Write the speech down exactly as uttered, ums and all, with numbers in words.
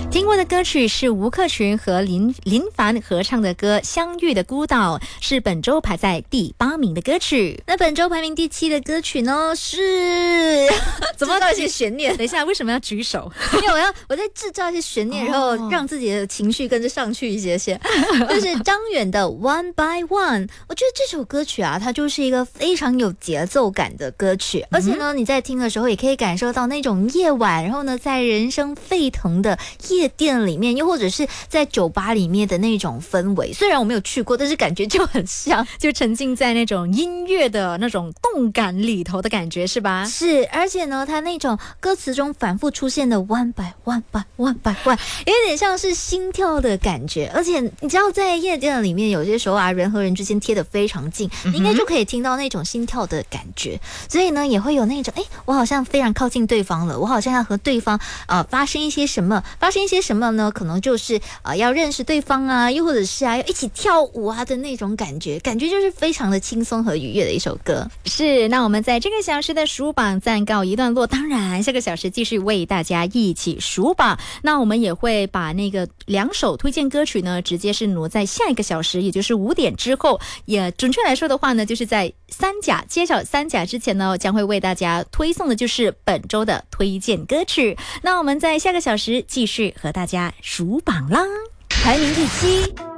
听过的歌曲是吴克群和林林凡合唱的歌《相遇的孤岛》，是本周排在第八名的歌曲。那本周排名第七的歌曲呢是怎么造一些悬念？ 等一下，为什么要举手？ 因为我要我在制造一些悬念，然后让自己的情绪跟着上去一些些。就是张远的 One by One， 我觉得这首歌曲啊，它就是一个非常有节奏感的歌曲，而且呢，你在听的时候也可以感受到那种夜晚，然后呢，在人声沸腾的夜店里面，又或者是在酒吧里面的那种氛围。虽然我没有去过，但是感觉就很像， 就沉浸在那种音乐的那种动感里头的感觉，是吧？ 是，而且呢，它那种歌词中反复出现的 one by one by one by one， 有点像是心跳的感觉。而且你知道，在夜店里面，有些时候啊，人和人之间贴得非常近，你应该就可以听到那种心跳的感觉。所以呢，也会有那种，哎，我好像非常靠近对方了，我好像要和对方呃发生一些什么，发生一些什么呢？可能就是呃要认识对方啊，又或者是啊要一起跳舞啊的那种感觉，感觉就是非常的轻松和愉悦的一首歌。 是，那我们在这个小时的数榜暂告一段落，当然下个小时继续为大家一起数榜。那我们也会把那个两首推荐歌曲呢，直接是挪在下一个小时，也就是五点之后。也准确来说的话呢，就是在三甲揭晓三甲之前呢，将会为大家推送的就是本周的推荐歌曲。那我们在下个小时继续和大家数榜啦， 排名第七。